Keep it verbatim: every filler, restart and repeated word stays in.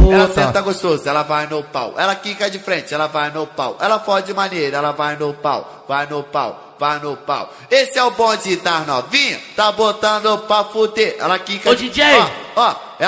Ela senta gostoso, ela vai no pau. Ela quica de frente, ela vai no pau. Ela fode maneira, ela vai no pau. Vai no pau, vai no pau. Esse é o bonde das novinha, tá botando pra fuder. Ela quica Ô, de... D J! Ó, ó.